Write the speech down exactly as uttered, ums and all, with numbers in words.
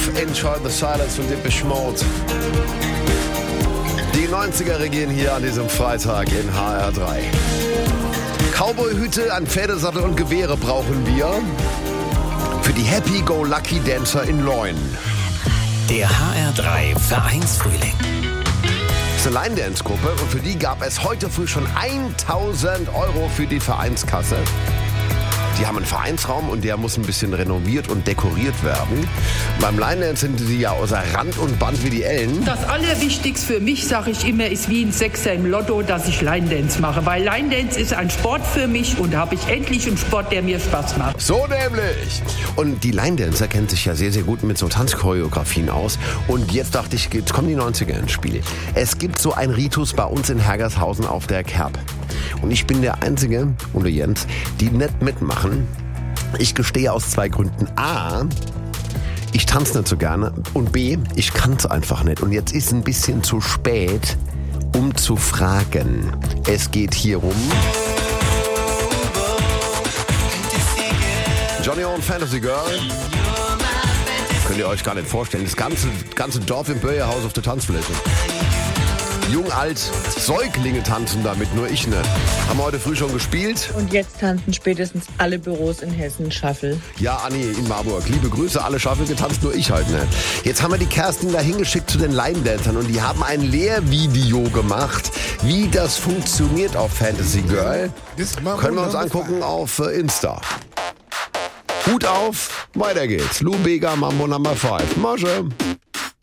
Enjoy the Silence von Depeche Mode. Die neunziger regieren hier an diesem Freitag in H R drei. Cowboy-Hüte, ein Pferdesattel und Gewehre brauchen wir für die Happy-Go-Lucky-Dancer in Leuen. Der H R drei Vereinsfrühling. Das ist eine Line-Dance-Gruppe und für die gab es heute früh schon tausend Euro für die Vereinskasse. Die haben einen Vereinsraum und der muss ein bisschen renoviert und dekoriert werden. Beim Line-Dance sind die ja außer Rand und Band wie die Ellen. Das Allerwichtigste für mich, sage ich immer, ist wie ein Sechser im Lotto, dass ich Line-Dance mache. Weil Line-Dance ist ein Sport für mich und da habe ich endlich einen Sport, der mir Spaß macht. So nämlich. Und die Line-Dancer kennen sich ja sehr, sehr gut mit so Tanzchoreografien aus. Und jetzt dachte ich, jetzt kommen die neunziger ins Spiel. Es gibt so ein Ritus bei uns in Hergershausen auf der Kerb. Und ich bin der Einzige, oder Jens, die nicht mitmachen. Ich gestehe aus zwei Gründen. A, ich tanze nicht so gerne. Und B, ich kann es einfach nicht. Und jetzt ist ein bisschen zu spät, um zu fragen. Es geht hier um Johnny O und Fantasy Girl. Könnt ihr euch gar nicht vorstellen. Das ganze, ganze Dorf im Börjehaus auf der Tanzfläche. Jung, alt, Säuglinge tanzen damit, nur ich nicht. Haben wir heute früh schon gespielt. Und jetzt tanzen spätestens alle Büros in Hessen Shuffle. Ja, Anni in Marburg. Liebe Grüße, alle Shuffle getanzt, nur ich halt nicht. Jetzt haben wir die Kerstin da hingeschickt zu den Line-Dancern und die haben ein Lehrvideo gemacht, wie das funktioniert auf Fantasy Girl. Können wir uns angucken auf Insta. Hut auf, weiter geht's. Lou Bega, Mambo Number five. Masche.